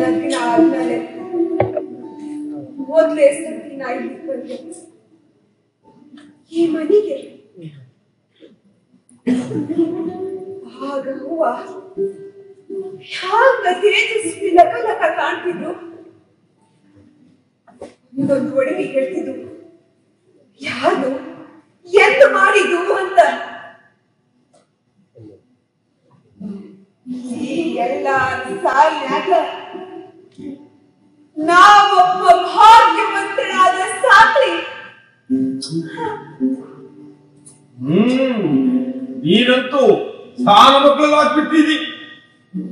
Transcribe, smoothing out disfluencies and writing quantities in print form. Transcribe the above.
ಲಗ್ನ ಆದ್ಮೇಲೆ ಮೊದಲೇ ಸರ್ತಿ ನಾ ಇಲ್ಲಿ ಬಂದೆ ಈ ಮನೆಗೆ. ಆಗ ಹೂವ ಹ್ಯಾಂಗ ತೇಜಸ್ವಿ ಲಕ ಲಕ ಕಾಣ್ತಿದ್ರು. ಒಂದೊಂದು ಒಡಗಿ ಹೇಳ್ತಿದ್ರು ಯಾರು ಎಂದು ಮಾಡಿದ್ದು ಅಂತ. ಈ ಎಲ್ಲ ಸಾಲ್ಯಾಗ ನಾವೊಬ್ಬ ಭಾಗ್ಯವಂತರಾದ ಸಾಕ್ರಿ. ನೀನಂತೂ ಸಾಲ ಮಕ್ಕಳಾಗ್ಬಿಟ್ಟಿದಿ.